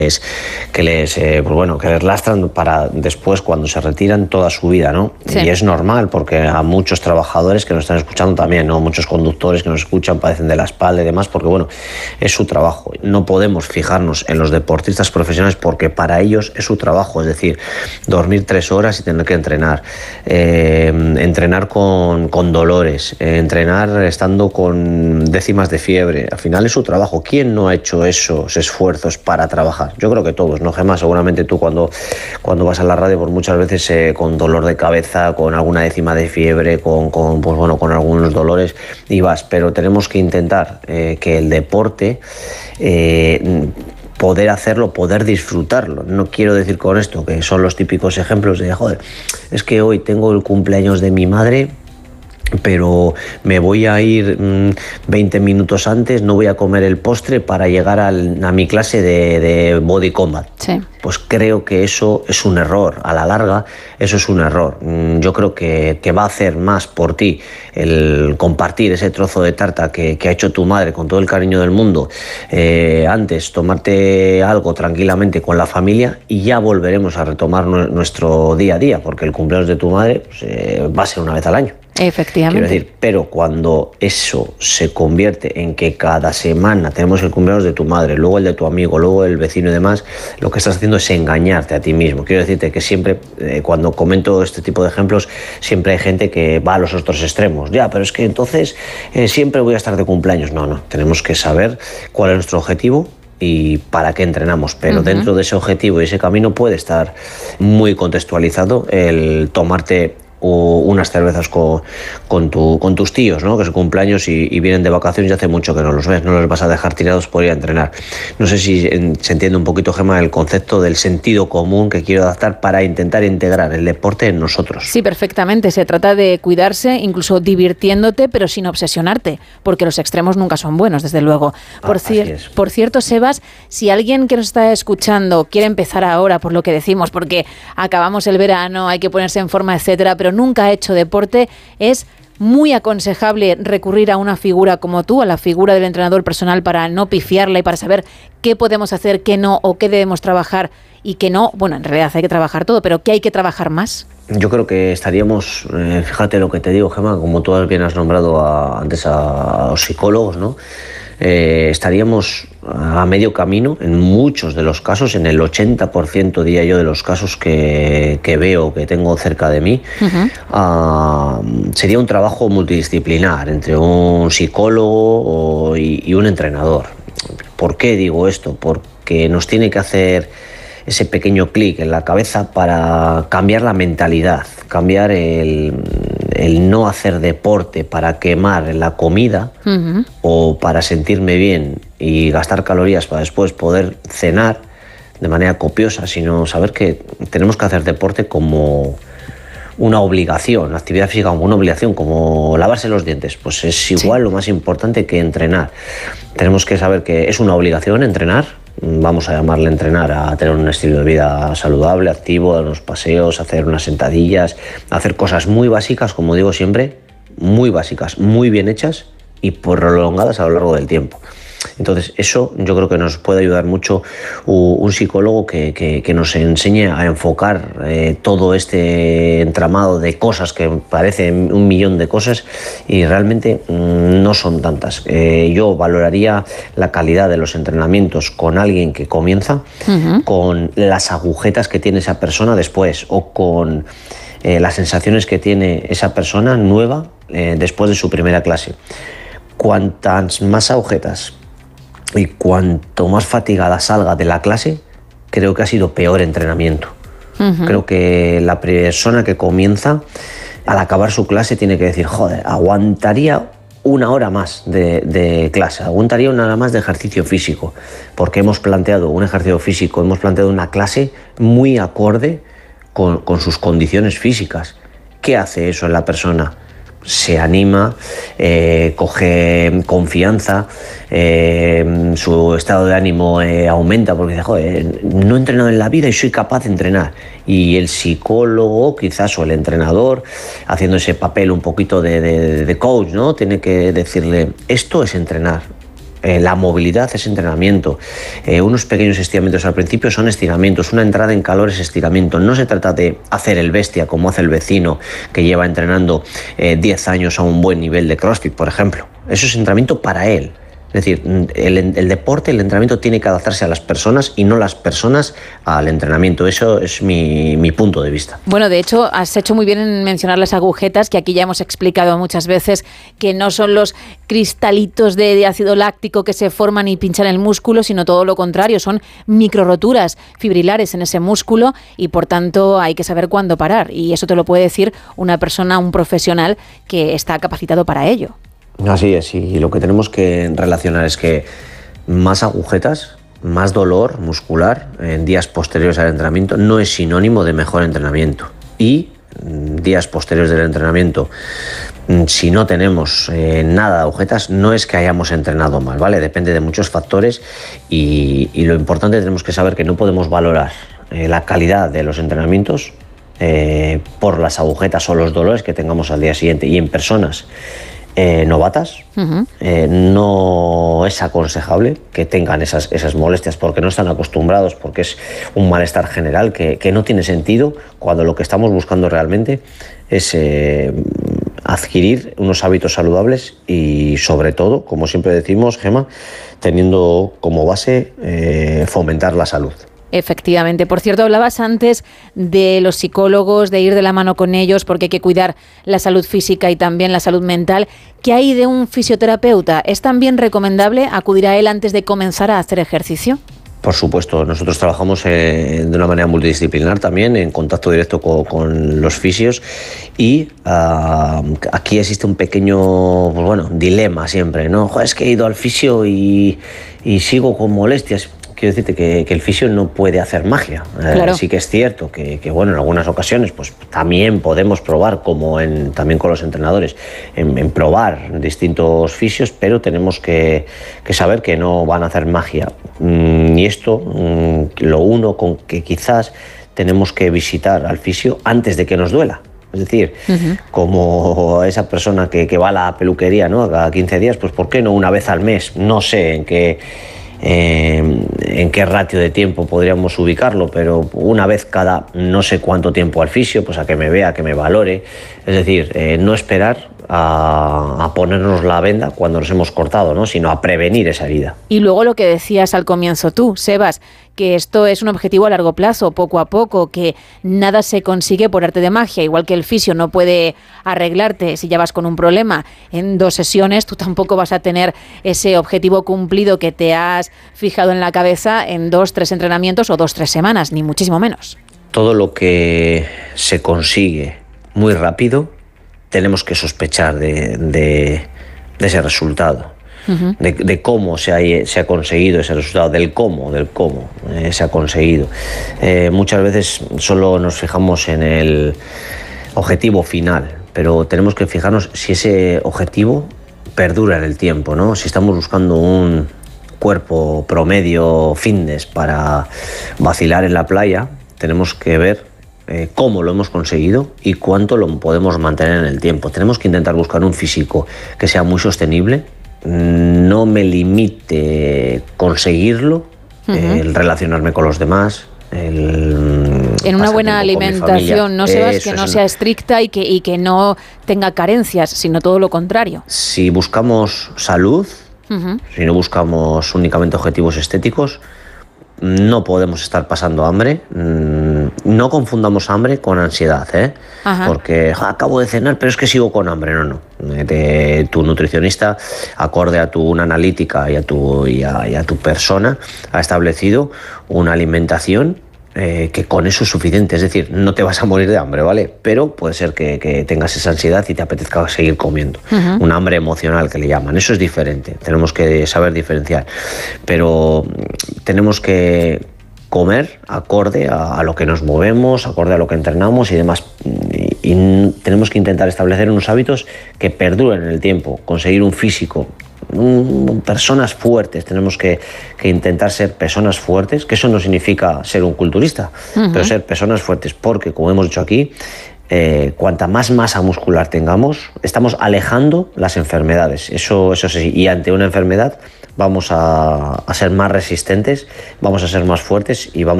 que les lastran para después, cuando se retiran, toda su vida, ¿no? Sí. Y es normal, porque a muchos trabajadores que nos están escuchando también, ¿no? Muchos conductores que nos escuchan padecen de la espalda y demás, porque bueno, es su trabajo. No podemos fijarnos en los deportistas profesionales porque para ellos es su trabajo, es decir, dormir 3 horas y tener que entrenar, entrenar con dolores, entrenar estando con décimas de fiebre. Al final es su trabajo. ¿Quién no ha hecho esos esfuerzos para trabajar? Yo creo que todos, ¿no, Gemma? Seguramente tú cuando vas a la radio, pues muchas veces con dolor de cabeza, con alguna décima de fiebre, con algunos dolores y vas, pero tenemos que intentar que el deporte poder hacerlo, poder disfrutarlo. No quiero decir con esto que son los típicos ejemplos de, joder, es que hoy tengo el cumpleaños de mi madre, pero me voy a ir 20 minutos antes, no voy a comer el postre para llegar a mi clase de Body Combat. Sí. Pues creo que eso es un error. A la larga, eso es un error. Yo creo que va a hacer más por ti el compartir ese trozo de tarta que ha hecho tu madre con todo el cariño del mundo. Antes, tomarte algo tranquilamente con la familia y ya volveremos a retomar nuestro día a día, porque el cumpleaños de tu madre va a ser una vez al año. Efectivamente. Quiero decir, pero cuando eso se convierte en que cada semana tenemos el cumpleaños de tu madre, luego el de tu amigo, luego el vecino y demás, lo que estás haciendo es engañarte a ti mismo. Quiero decirte que siempre, cuando comento este tipo de ejemplos, siempre hay gente que va a los otros extremos. Ya, pero es que entonces siempre voy a estar de cumpleaños. No, tenemos que saber cuál es nuestro objetivo y para qué entrenamos, pero dentro de ese objetivo y ese camino puede estar muy contextualizado el tomarte unas cervezas con tus tíos, ¿no? Que es su cumpleaños y vienen de vacaciones y hace mucho que no los ves, no los vas a dejar tirados por ir a entrenar. No sé si se entiende un poquito, Gemma, el concepto del sentido común que quiero adaptar para intentar integrar el deporte en nosotros. Sí, perfectamente. Se trata de cuidarse, incluso divirtiéndote, pero sin obsesionarte, porque los extremos nunca son buenos, desde luego. Por cierto, Sebas, si alguien que nos está escuchando quiere empezar ahora, por lo que decimos, porque acabamos el verano, hay que ponerse en forma, etcétera, pero nunca ha hecho deporte, es muy aconsejable recurrir a una figura como tú, a la figura del entrenador personal, para no pifiarla y para saber qué podemos hacer, qué no, o qué debemos trabajar y qué no. Bueno, en realidad hay que trabajar todo, pero ¿qué hay que trabajar más? Yo creo que estaríamos, fíjate lo que te digo, Gemma, como tú bien has nombrado antes a los psicólogos, ¿no? Estaríamos a medio camino en muchos de los casos, en el 80% diría yo de los casos que veo, que tengo cerca de mí. Sería un trabajo multidisciplinar entre un psicólogo y un entrenador. ¿Por qué digo esto? Porque nos tiene que hacer ese pequeño clic en la cabeza para cambiar la mentalidad, cambiar el no hacer deporte para quemar la comida o para sentirme bien y gastar calorías para después poder cenar de manera copiosa, sino saber que tenemos que hacer deporte como una obligación, actividad física como una obligación, como lavarse los dientes. Pues es igual lo más importante que entrenar. Tenemos que saber que es una obligación entrenar. Vamos a llamarle entrenar a tener un estilo de vida saludable, activo, dar unos paseos, hacer unas sentadillas, hacer cosas muy básicas, como digo siempre, muy básicas, muy bien hechas y prolongadas a lo largo del tiempo. Entonces eso yo creo que nos puede ayudar mucho un psicólogo que nos enseñe a enfocar todo este entramado de cosas que parecen 1.000.000 de cosas y realmente no son tantas. Yo valoraría la calidad de los entrenamientos con alguien que comienza, con las agujetas que tiene esa persona después o con las sensaciones que tiene esa persona nueva después de su primera clase. Cuantas más agujetas y cuanto más fatigada salga de la clase, creo que ha sido peor entrenamiento. Creo que la persona que comienza, al acabar su clase, tiene que decir, joder, aguantaría 1 hora más de clase, aguantaría 1 hora más de ejercicio físico, porque hemos planteado un ejercicio físico, hemos planteado una clase muy acorde con sus condiciones físicas. ¿Qué hace eso en la persona? Se anima, coge confianza, su estado de ánimo aumenta porque dice, joder, no he entrenado en la vida y soy capaz de entrenar. Y el psicólogo quizás o el entrenador, haciendo ese papel un poquito de coach, ¿no? Tiene que decirle, esto es entrenar. La movilidad es entrenamiento. Unos pequeños estiramientos al principio son estiramientos. Una entrada en calor es estiramiento. No se trata de hacer el bestia como hace el vecino que lleva entrenando 10 años a un buen nivel de CrossFit, por ejemplo. Eso es entrenamiento para él. Es decir, el deporte, el entrenamiento tiene que adaptarse a las personas y no las personas al entrenamiento. Eso es mi punto de vista. Bueno, de hecho, has hecho muy bien en mencionar las agujetas, que aquí ya hemos explicado muchas veces que no son los cristalitos de ácido láctico que se forman y pinchan el músculo, sino todo lo contrario, son microroturas fibrilares en ese músculo y por tanto hay que saber cuándo parar. Y eso te lo puede decir una persona, un profesional que está capacitado para ello. Así es, y lo que tenemos que relacionar es que más agujetas, más dolor muscular en días posteriores al entrenamiento no es sinónimo de mejor entrenamiento. Y días posteriores del entrenamiento, si no tenemos nada de agujetas, no es que hayamos entrenado mal, ¿vale? Depende de muchos factores y lo importante tenemos que saber que no podemos valorar la calidad de los entrenamientos por las agujetas o los dolores que tengamos al día siguiente. Y en personas novatas, no es aconsejable que tengan esas molestias porque no están acostumbrados, porque es un malestar general que no tiene sentido cuando lo que estamos buscando realmente es adquirir unos hábitos saludables y sobre todo, como siempre decimos, Gemma, teniendo como base fomentar la salud. Efectivamente. Por cierto, hablabas antes de los psicólogos, de ir de la mano con ellos, porque hay que cuidar la salud física y también la salud mental. ¿Qué hay de un fisioterapeuta? ¿Es también recomendable acudir a él antes de comenzar a hacer ejercicio? Por supuesto, nosotros trabajamos de una manera multidisciplinar también, en contacto directo con los fisios y aquí existe un pequeño dilema siempre, ¿no? Joder, es que he ido al fisio y sigo con molestias. Quiero decirte que el fisio no puede hacer magia. Claro. Sí que es cierto que en algunas ocasiones pues también podemos probar, como también con los entrenadores, en probar distintos fisios, pero tenemos que saber que no van a hacer magia. Y esto, lo uno con que quizás tenemos que visitar al fisio antes de que nos duela. Es decir, como esa persona que va a la peluquería, ¿no? Cada 15 días, pues ¿por qué no una vez al mes? No sé en qué ratio de tiempo podríamos ubicarlo, pero una vez cada no sé cuánto tiempo al fisio, pues a que me vea, que me valore. Es decir, no esperar a ponernos la venda cuando nos hemos cortado, ¿no? Sino a prevenir esa herida. Y luego lo que decías al comienzo tú, Sebas, que esto es un objetivo a largo plazo, poco a poco, que nada se consigue por arte de magia, igual que el fisio no puede arreglarte si ya vas con un problema en 2 sesiones, tú tampoco vas a tener ese objetivo cumplido que te has fijado en la cabeza en 2-3 entrenamientos o 2-3 semanas, ni muchísimo menos. Todo lo que se consigue muy rápido, tenemos que sospechar de ese resultado. De cómo se ha conseguido ese resultado, del cómo se ha conseguido. Muchas veces solo nos fijamos en el objetivo final, pero tenemos que fijarnos si ese objetivo perdura en el tiempo, ¿no? Si estamos buscando un cuerpo promedio fitness para vacilar en la playa, tenemos que ver cómo lo hemos conseguido y cuánto lo podemos mantener en el tiempo. Tenemos que intentar buscar un físico que sea muy sostenible. No me limite conseguirlo, el relacionarme con los demás, en una buena alimentación, no Sebas, que no sea estricta y que no tenga carencias, sino todo lo contrario. Si buscamos salud, si no buscamos únicamente objetivos estéticos, no podemos estar pasando hambre. No confundamos hambre con ansiedad, porque acabo de cenar, pero es que sigo con hambre. No. Tu nutricionista, acorde a tu analítica y a tu persona, ha establecido una alimentación que con eso es suficiente. Es decir, no te vas a morir de hambre, ¿vale? Pero puede ser que tengas esa ansiedad y te apetezca seguir comiendo. Un hambre emocional que le llaman. Eso es diferente. Tenemos que saber diferenciar. Pero tenemos que comer acorde a lo que nos movemos, acorde a lo que entrenamos y demás. Y tenemos que intentar establecer unos hábitos que perduren en el tiempo, conseguir un físico, personas fuertes. Tenemos que intentar ser personas fuertes, que eso no significa ser un culturista, pero ser personas fuertes, porque como hemos dicho aquí, cuanta más masa muscular tengamos, estamos alejando las enfermedades. Eso sí, y ante una enfermedad vamos a ser más resistentes, vamos a ser más fuertes y vamos